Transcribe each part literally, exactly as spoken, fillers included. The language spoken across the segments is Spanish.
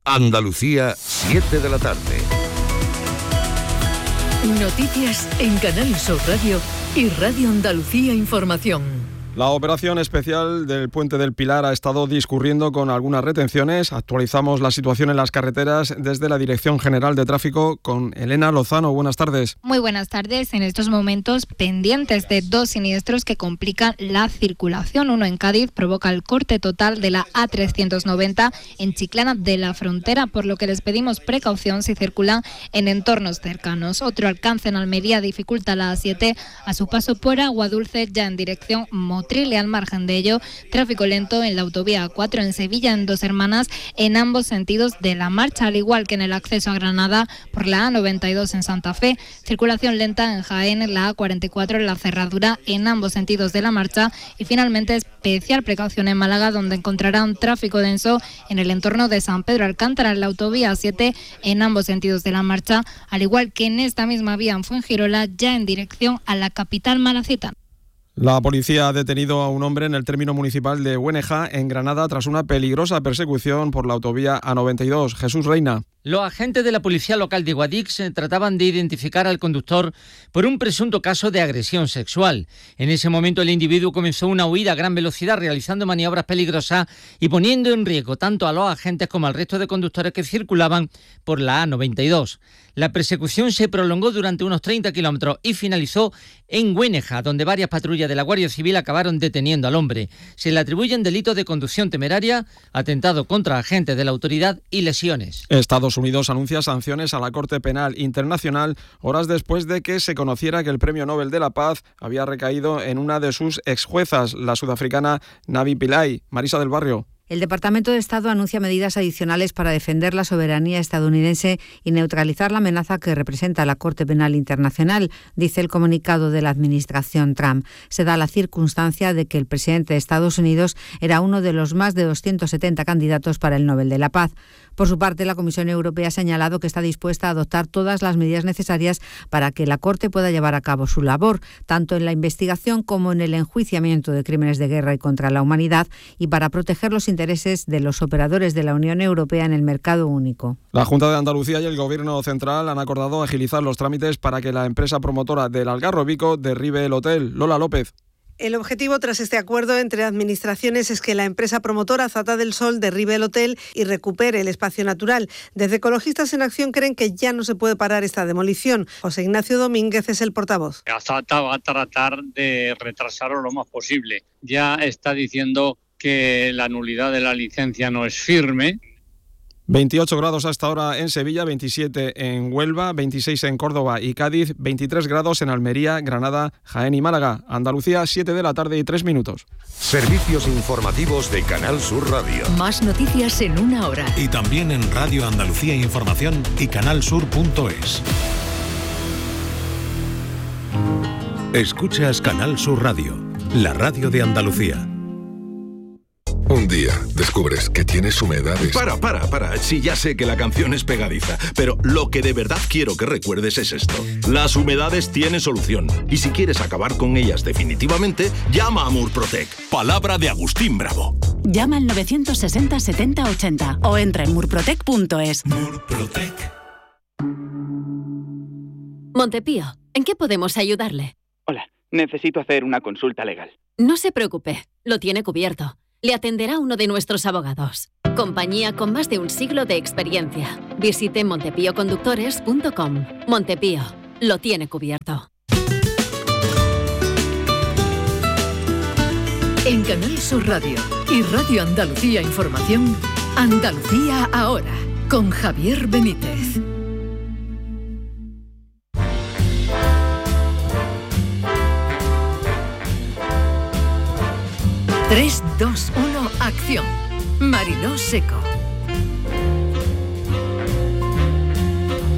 Andalucía, siete de la tarde. Noticias en Canal Sur Radio y Radio Andalucía Información. La operación especial del Puente del Pilar ha estado discurriendo con algunas retenciones. Actualizamos la situación en las carreteras desde la Dirección General de Tráfico con Elena Lozano. Buenas tardes. Muy buenas tardes. En estos momentos pendientes de dos siniestros que complican la circulación. Uno en Cádiz provoca el corte total de la A trescientos noventa en Chiclana de la Frontera, por lo que les pedimos precaución si circulan en entornos cercanos. Otro alcance en Almería dificulta la A siete a su paso por Aguadulce, ya en dirección Motril. Y al margen de ello, tráfico lento en la autovía A cuatro en Sevilla, en Dos Hermanas, en ambos sentidos de la marcha, al igual que en el acceso a Granada por la A noventa y dos en Santa Fe. Circulación lenta en Jaén, en la A cuarenta y cuatro en la cerradura en ambos sentidos de la marcha. Y finalmente, especial precaución en Málaga, donde encontrarán tráfico denso en el entorno de San Pedro Alcántara, en la autovía A siete en ambos sentidos de la marcha, al igual que en esta misma vía en Fuengirola, ya en dirección a la capital malacitana. La policía ha detenido a un hombre en el término municipal de Güeneja, en Granada, tras una peligrosa persecución por la autovía A noventa y dos. Jesús Reina. Los agentes de la policía local de Guadix trataban de identificar al conductor por un presunto caso de agresión sexual. En ese momento el individuo comenzó una huida a gran velocidad, realizando maniobras peligrosas y poniendo en riesgo tanto a los agentes como al resto de conductores que circulaban por la A noventa y dos. La persecución se prolongó durante unos treinta kilómetros y finalizó en Güeneja, donde varias patrullas de la Guardia Civil acabaron deteniendo al hombre. Se le atribuyen delitos de conducción temeraria, atentado contra agentes de la autoridad y lesiones. Estados Unidos anuncia sanciones a la Corte Penal Internacional horas después de que se conociera que el Premio Nobel de la Paz había recaído en una de sus exjuezas, la sudafricana Navi Pillay. Marisa del Barrio. El Departamento de Estado anuncia medidas adicionales para defender la soberanía estadounidense y neutralizar la amenaza que representa la Corte Penal Internacional, dice el comunicado de la administración Trump. Se da la circunstancia de que el presidente de Estados Unidos era uno de los más de doscientos setenta candidatos para el Nobel de la Paz. Por su parte, la Comisión Europea ha señalado que está dispuesta a adoptar todas las medidas necesarias para que la Corte pueda llevar a cabo su labor, tanto en la investigación como en el enjuiciamiento de crímenes de guerra y contra la humanidad, y para proteger los intereses de los operadores de la Unión Europea en el mercado único. La Junta de Andalucía y el Gobierno Central han acordado agilizar los trámites para que la empresa promotora del Algarrobico derribe el hotel. Lola López. El objetivo tras este acuerdo entre administraciones es que la empresa promotora Zata del Sol derribe el hotel y recupere el espacio natural. Desde Ecologistas en Acción creen que ya no se puede parar esta demolición. José Ignacio Domínguez es el portavoz. Zata va a tratar de retrasarlo lo más posible. Ya está diciendo que la nulidad de la licencia no es firme. veintiocho grados hasta ahora en Sevilla, veintisiete en Huelva, veintiséis en Córdoba y Cádiz, veintitrés grados en Almería, Granada, Jaén y Málaga. Andalucía, siete de la tarde y tres minutos. Servicios informativos de Canal Sur Radio. Más noticias en una hora. Y también en Radio Andalucía Información y canalsur punto es. Escuchas Canal Sur Radio, la radio de Andalucía. Un día descubres que tienes humedades. Para, para, para. Sí, ya sé que la canción es pegadiza, pero lo que de verdad quiero que recuerdes es esto. Las humedades tienen solución. Y si quieres acabar con ellas definitivamente, llama a Murprotec. Palabra de Agustín Bravo. Llama al novecientos sesenta setenta ochenta o entra en murprotec punto es. Murprotec. Montepío, ¿en qué podemos ayudarle? Hola, necesito hacer una consulta legal. No se preocupe, lo tiene cubierto. Le atenderá uno de nuestros abogados. Compañía con más de un siglo de experiencia. Visite montepío conductores punto com. Montepío, lo tiene cubierto. En Canal Sur Radio y Radio Andalucía Información, Andalucía ahora, con Javier Benítez. tres, dos, uno, acción. Mariló Seco.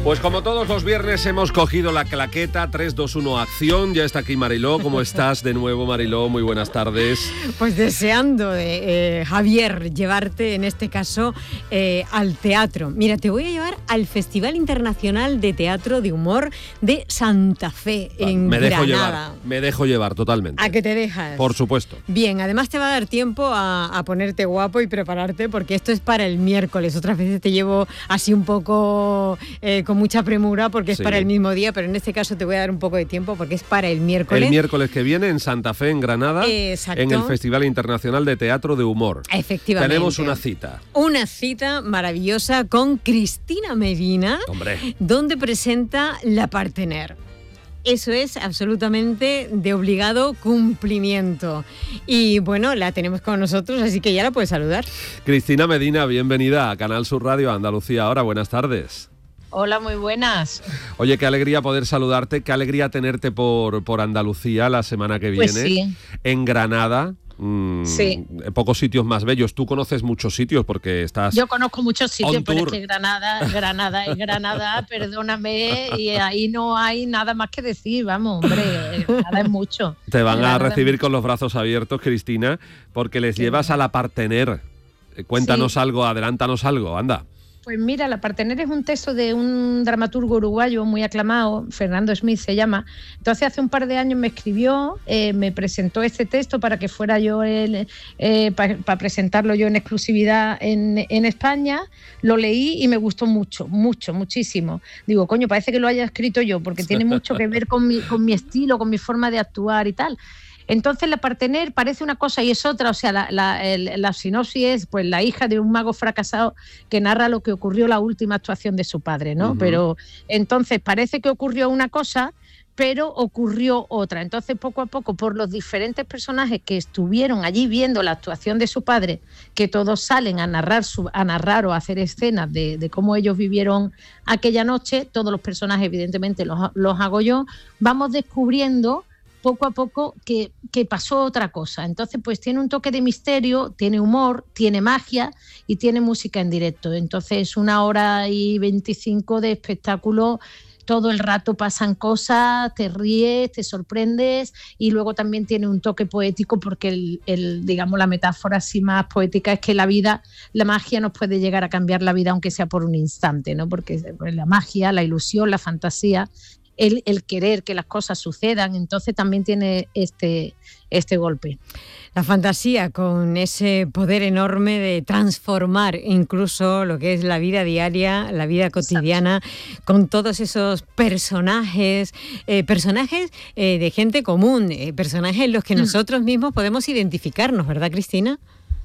Pues como todos los viernes hemos cogido la claqueta, tres, dos, uno, acción. Ya está aquí Mariló. ¿Cómo estás de nuevo, Mariló? Muy buenas tardes. Pues deseando, eh, eh, Javier, llevarte en este caso eh, al teatro. Mira, te voy a llevar al Festival Internacional de Teatro de Humor de Santa Fe, Va, en me dejo Granada. Llevar, me dejo llevar totalmente. ¿A qué te dejas? Por supuesto. Bien, además te va a dar tiempo a, a ponerte guapo y prepararte, porque esto es para el miércoles. Otras veces te llevo así un poco... Eh, con mucha premura porque es sí. para el mismo día, pero en este caso te voy a dar un poco de tiempo porque es para el miércoles. El miércoles que viene en Santa Fe, en Granada, Exacto. en el Festival Internacional de Teatro de Humor. Efectivamente. Tenemos una cita. Una cita maravillosa con Cristina Medina, Hombre. donde presenta La Partener. Eso es absolutamente de obligado cumplimiento. Y bueno, la tenemos con nosotros, así que ya la puedes saludar. Cristina Medina, bienvenida a Canal Sur Radio Andalucía. Ahora, buenas tardes. Hola, muy buenas. Oye, qué alegría poder saludarte, qué alegría tenerte por, por Andalucía la semana que viene. Pues sí. En Granada. Mmm, sí. Pocos sitios más bellos. Tú conoces muchos sitios porque estás... Yo conozco muchos sitios, pero es que Granada, Granada es Granada, perdóname, y ahí no hay nada más que decir, vamos, hombre, Granada es mucho. Te van Granada a recibir con los brazos abiertos, Cristina, porque les sí. llevas a La Partener. Cuéntanos sí. algo, adelántanos algo, anda. Pues mira, La Partener es un texto de un dramaturgo uruguayo muy aclamado, Fernando Smith se llama. Entonces hace un par de años me escribió, eh, me presentó este texto para que fuera yo, el, eh, para pa presentarlo yo en exclusividad en, en España. Lo leí y me gustó mucho, mucho, muchísimo. Digo, coño, parece que lo haya escrito yo, porque tiene mucho que ver con mi, con mi estilo, con mi forma de actuar y tal. Entonces La Partener parece una cosa y es otra, o sea, la, la, el, la sinopsis es pues la hija de un mago fracasado que narra lo que ocurrió la última actuación de su padre, ¿no? Uh-huh. Pero entonces parece que ocurrió una cosa, pero ocurrió otra. Entonces poco a poco, por los diferentes personajes que estuvieron allí viendo la actuación de su padre, que todos salen a narrar, su, a narrar o a hacer escenas de, de cómo ellos vivieron aquella noche, todos los personajes evidentemente los, los hago yo, vamos descubriendo poco a poco que, que pasó otra cosa. Entonces, pues tiene un toque de misterio, tiene humor, tiene magia y tiene música en directo. Entonces, una hora y veinticinco de espectáculo, todo el rato pasan cosas, te ríes, te sorprendes y luego también tiene un toque poético porque, el, el, digamos, la metáfora así más poética es que la vida, la magia nos puede llegar a cambiar la vida aunque sea por un instante, ¿no? Porque la magia, la ilusión, la fantasía, El, el querer que las cosas sucedan, entonces también tiene este, este golpe. La fantasía con ese poder enorme de transformar incluso lo que es la vida diaria, la vida cotidiana, Exacto. con todos esos personajes, eh, personajes eh, de gente común, eh, personajes en los que mm. nosotros mismos podemos identificarnos, ¿verdad, Cristina?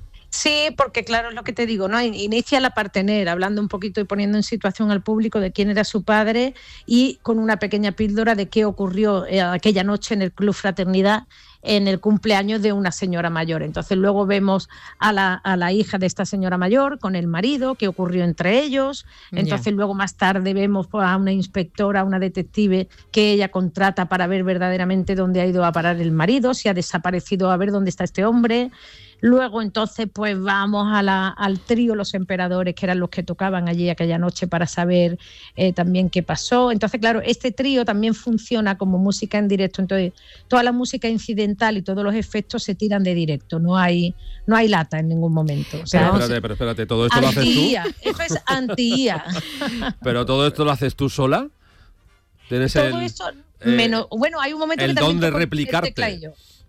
Sí, porque claro, es lo que te digo, ¿no? Inicia La Partener, hablando un poquito y poniendo en situación al público de quién era su padre y con una pequeña píldora de qué ocurrió eh, aquella noche en el Club Fraternidad en el cumpleaños de una señora mayor. Entonces luego vemos a la, a la hija de esta señora mayor con el marido, qué ocurrió entre ellos. Entonces yeah. luego más tarde vemos a una inspectora, a una detective que ella contrata para ver verdaderamente dónde ha ido a parar el marido, si ha desaparecido, a ver dónde está este hombre. Luego entonces pues vamos a la, al trío Los Emperadores, que eran los que tocaban allí aquella noche para saber eh, también qué pasó. Entonces claro, este trío también funciona como música en directo, entonces toda la música incidental y todos los efectos se tiran de directo, no hay, no hay lata en ningún momento. O sea, pero espérate, pero espérate, ¿todo esto lo haces tú? Eso es anti-I A. ¿Pero todo esto lo haces tú sola? ¿Tienes todo el, esto, menos, eh, bueno, hay un momento el que también don de replicarte?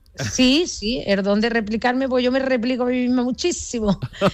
Sí, sí, el don de replicarme, pues yo me replico a mí misma muchísimo.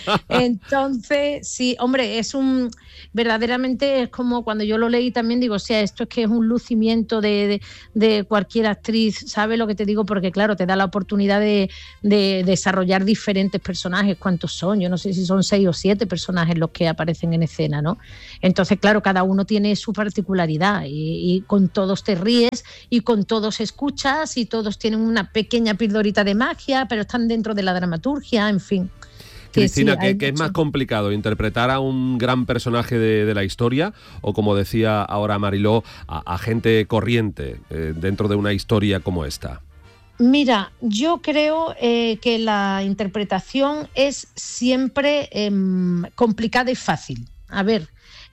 Entonces, sí, hombre, es un... Verdaderamente es como cuando yo lo leí también digo, o sea, esto es que es un lucimiento de, de, de cualquier actriz, ¿sabes lo que te digo? Porque claro, te da la oportunidad de, de desarrollar diferentes personajes. ¿Cuántos son? Yo no sé si son seis o siete personajes los que aparecen en escena, ¿no? Entonces, claro, cada uno tiene su particularidad y, y con todos te ríes y con todos escuchas y todos tienen una pequeña pildorita de magia, pero están dentro de la dramaturgia, en fin. Cristina, sí, ¿qué, ¿qué es más complicado? ¿Interpretar a un gran personaje de, de la historia o, como decía ahora Mariló, a, a gente corriente eh, dentro de una historia como esta? Mira, yo creo eh, que la interpretación es siempre eh, complicada y fácil. A ver,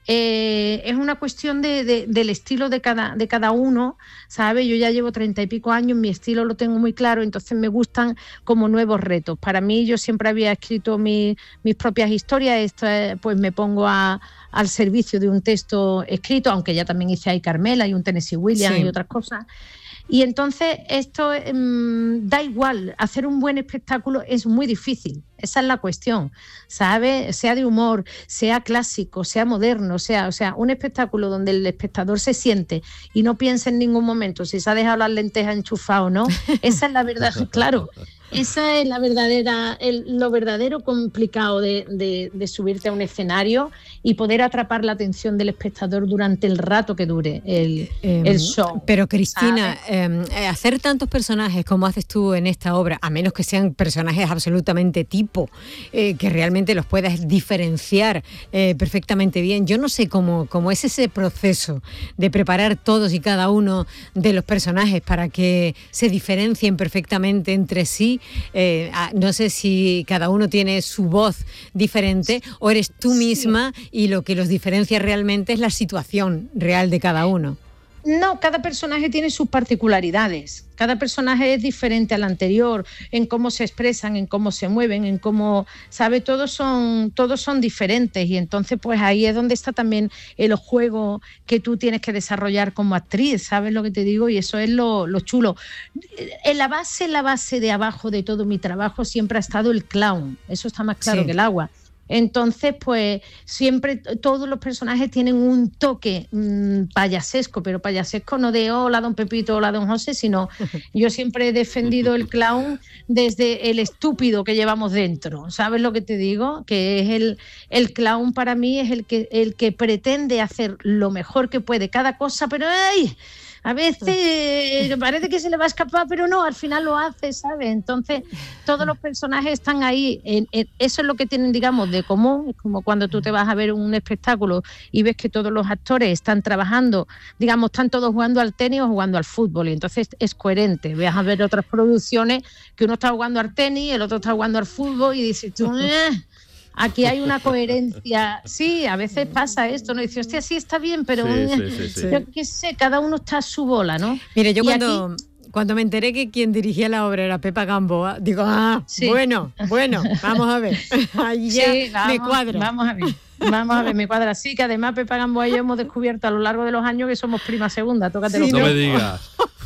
eh, es una cuestión de, de, del estilo de cada, de cada uno, ¿sabes? Yo ya llevo treinta y pico años, mi estilo lo tengo muy claro, entonces me gustan como nuevos retos. Para mí, yo siempre había escrito mi, mis propias historias, esto es, pues me pongo a, al servicio de un texto escrito, aunque ya también hice ahí Carmela y un Tennessee Williams sí. y otras cosas. Y entonces esto mmm, da igual, hacer un buen espectáculo es muy difícil, esa es la cuestión, ¿sabes? Sea de humor, sea clásico, sea moderno, sea, o sea, un espectáculo donde el espectador se siente y no piense en ningún momento si se ha dejado las lentejas enchufadas o no, esa es la verdad, claro. Esa es la verdadera, el, lo verdadero complicado de, de, de subirte a un escenario y poder atrapar la atención del espectador durante el rato que dure el, eh, el show. Pero Cristina, eh, hacer tantos personajes como haces tú en esta obra, a menos que sean personajes absolutamente tipo, eh, que realmente los puedas diferenciar eh, perfectamente bien, yo no sé cómo, cómo es ese proceso de preparar todos y cada uno de los personajes para que se diferencien perfectamente entre sí. Eh, no sé si cada uno tiene su voz diferente o eres tú misma sí. y lo que los diferencia realmente es la situación real de cada uno. No, cada personaje tiene sus particularidades. Cada personaje es diferente al anterior, en cómo se expresan, en cómo se mueven, en cómo, ¿sabe? Todos son, todos son diferentes y entonces pues ahí es donde está también el juego que tú tienes que desarrollar como actriz, ¿sabes lo que te digo? Y eso es lo, lo chulo. En la base, en la base de abajo de todo mi trabajo siempre ha estado el clown, eso está más claro sí. que el agua. Entonces, pues siempre todos los personajes tienen un toque mmm, payasesco, pero payasesco no de hola don Pepito, hola don José, sino yo siempre he defendido el clown desde el estúpido que llevamos dentro. ¿Sabes lo que te digo? Que es el, el clown para mí es el que, el que pretende hacer lo mejor que puede cada cosa, pero ¡ay! A veces parece que se le va a escapar, pero no, al final lo hace, ¿sabes? Entonces, todos los personajes están ahí. En, en, eso es lo que tienen, digamos, de común. Es como cuando tú te vas a ver un espectáculo y ves que todos los actores están trabajando, digamos, están todos jugando al tenis o jugando al fútbol. Y entonces es coherente. Vas a ver otras producciones que uno está jugando al tenis, el otro está jugando al fútbol y dices tú... Eh, aquí hay una coherencia, sí, a veces pasa esto, ¿no? Dice, hostia, sí está bien, pero sí, sí, sí, sí. yo qué sé, cada uno está a su bola, ¿no? Mire, yo cuando, aquí... cuando me enteré que quien dirigía la obra era Pepa Gamboa, digo, ah, sí. bueno, bueno, vamos a ver, ahí ya sí, vamos, me cuadra. Vamos a ver. Vamos a ver, me cuadra. Sí, que además Pepa Gamboa y yo hemos descubierto a lo largo de los años que somos prima segunda, tócate sí, los no me digas.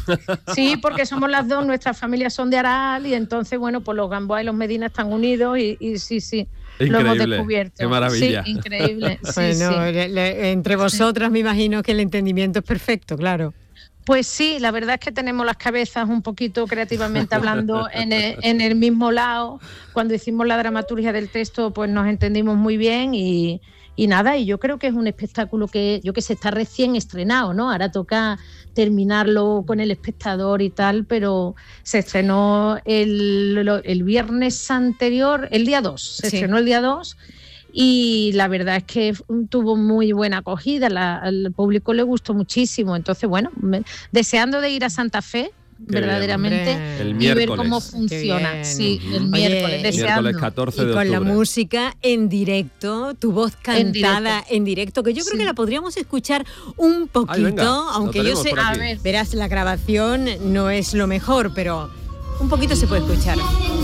Sí, porque somos las dos, nuestras familias son de Aral y entonces, bueno, pues los Gamboa y los Medina están unidos y, y sí, sí. Increíble. Lo hemos descubierto. Qué maravilla. Sí, increíble. Sí, bueno, sí. Le, le, entre vosotras me imagino que el entendimiento es perfecto, claro. Pues sí, la verdad es que tenemos las cabezas un poquito creativamente hablando en el, en el mismo lado. Cuando hicimos la dramaturgia del texto, pues nos entendimos muy bien y, y nada, y yo creo que es un espectáculo que, yo que sé, está recién estrenado, ¿no? Ahora toca terminarlo con el espectador y tal, pero se estrenó el, el viernes anterior, el día dos, se sí. estrenó el día dos y la verdad es que tuvo muy buena acogida, la, al público le gustó muchísimo, entonces bueno, me, deseando de ir a Santa Fe, Qué verdaderamente bien, y ver cómo funciona. Sí, el Oye, miércoles, deseando. Miércoles catorce de y con octubre. La música en directo, tu voz cantada en directo, en directo que yo creo sí. que la podríamos escuchar un poquito, Ay, venga, aunque yo sé, a ver, verás, la grabación no es lo mejor, pero un poquito se puede escuchar.